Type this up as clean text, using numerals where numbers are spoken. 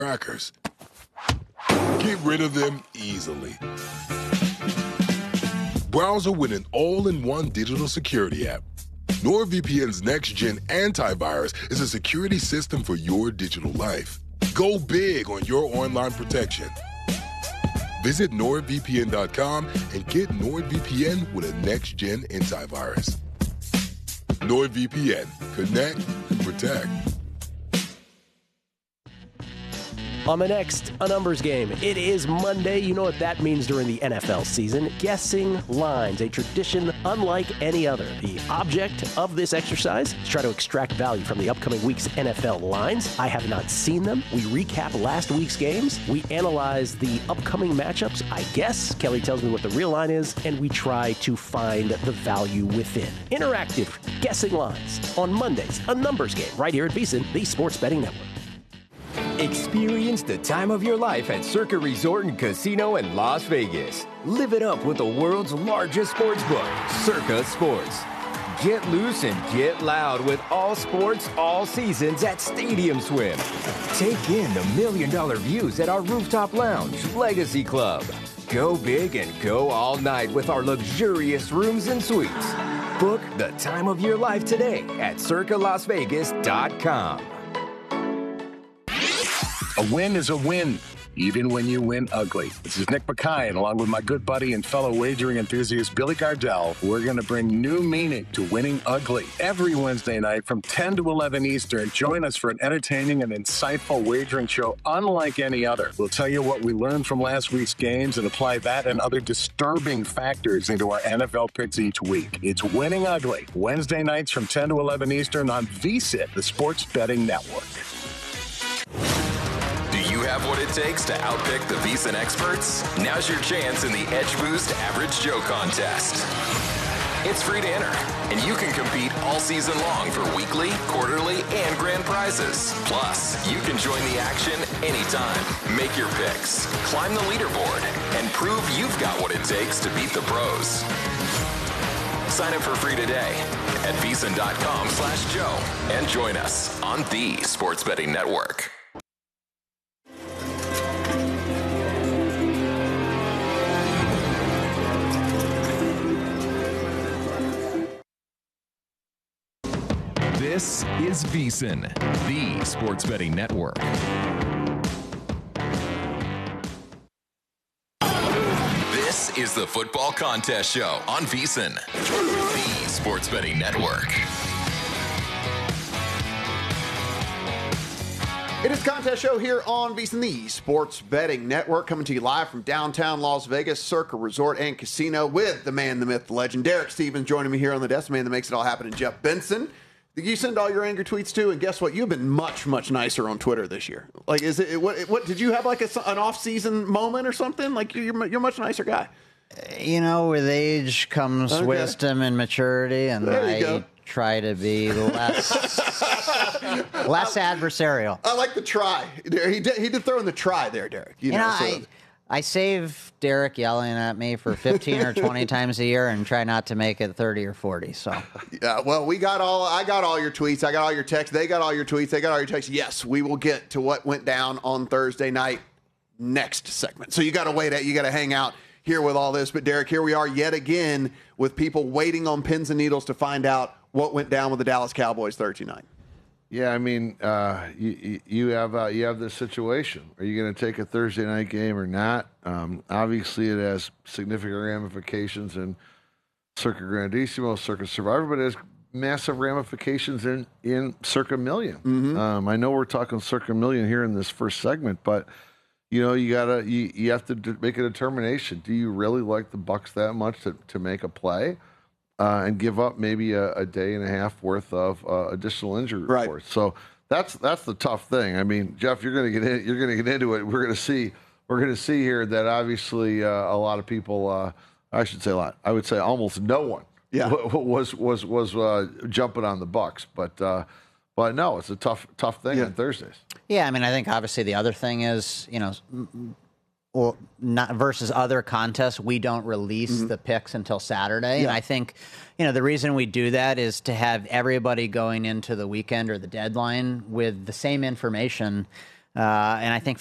crackers. Get rid of them easily. Browser with an all-in-one digital security app. NordVPN's next-gen antivirus is a security system for your digital life. Go big on your online protection. Visit NordVPN.com and get NordVPN with a next-gen antivirus. NordVPN. Connect and protect. On the next A Numbers Game, it is Monday. You know what that means during the NFL season. Guessing lines, a tradition unlike any other. The object of this exercise is try to extract value from the upcoming week's NFL lines. I have not seen them. We recap last week's games. We analyze the upcoming matchups. I guess Kelly tells me what the real line is, and we try to find the value within. Interactive guessing lines on Mondays. A Numbers Game right here at VSiN, the Sports Betting Network. Experience the time of your life at Circa Resort and Casino in Las Vegas. Live it up with the world's largest sports book, Circa Sports. Get loose and get loud with all sports, all seasons at Stadium Swim. Take in the $1 million views at our rooftop lounge, Legacy Club. Go big and go all night with our luxurious rooms and suites. Book the time of your life today at circalasvegas.com. A win is a win, even when you win ugly. This is Nick Mackay, and along with my good buddy and fellow wagering enthusiast Billy Gardell, we're going to bring new meaning to winning ugly. Every Wednesday night from 10 to 11 Eastern, join us for an entertaining and insightful wagering show unlike any other. We'll tell you what we learned from last week's games and apply that and other disturbing factors into our NFL picks each week. It's Winning Ugly, Wednesday nights from 10 to 11 Eastern on VSiN, the Sports Betting Network. Do you have what it takes to outpick the VSiN experts? Now's your chance in the Edge Boost Average Joe contest. It's free to enter, and you can compete all season long for weekly, quarterly, and grand prizes. Plus, you can join the action anytime. Make your picks, climb the leaderboard, and prove you've got what it takes to beat the pros. Sign up for free today at VSiN.com/Joe and join us on the Sports Betting Network. This is VSiN, the Sports Betting Network. This is the Football Contest Show on VSiN, the Sports Betting Network. It is Contest Show here on VSiN, the Sports Betting Network, coming to you live from downtown Las Vegas, Circa Resort and Casino, with the man, the myth, the legend, Derek Stevens, joining me here on the desk, the man that makes it all happen, and Jeff Benson. You send all your angry tweets too, and guess what? You've been much, much nicer on Twitter this year. Like, is it what? Did you have like an off-season moment or something? Like, you're a much nicer guy. You know, with age comes wisdom and maturity, and I try to be less adversarial. I like the try. He did throw in the try there, Derek. You know, I save Derek yelling at me for 15 or 20 times a year and try not to make it 30 or 40. So yeah, well, I got all your tweets. I got all your texts. They got all your tweets. They got all your texts. Yes, we will get to what went down on Thursday night next segment. So you got to hang out here with all this. But Derek, here we are yet again with people waiting on pins and needles to find out what went down with the Dallas Cowboys 13-9. Yeah, I mean, you have this situation. Are you going to take a Thursday night game or not? Obviously, it has significant ramifications in Circa Grandissimo, Circa Survivor, but it has massive ramifications in Circa Million. Mm-hmm. I know we're talking Circa Million here in this first segment, but you know, you have to make a determination. Do you really like the Bucs that much to make a play? And give up maybe a day and a half worth of additional injury reports. So that's the tough thing. I mean, Jeff, you're going to get into it. We're going to see here that obviously a lot of people, I should say a lot. I would say almost no one was jumping on the Bucs, but no, it's a tough thing on Thursdays. Yeah, I mean, I think obviously the other thing is, you know, or not versus other contests, we don't release the picks until Saturday. Yeah. And I think, you know, the reason we do that is to have everybody going into the weekend or the deadline with the same information And I think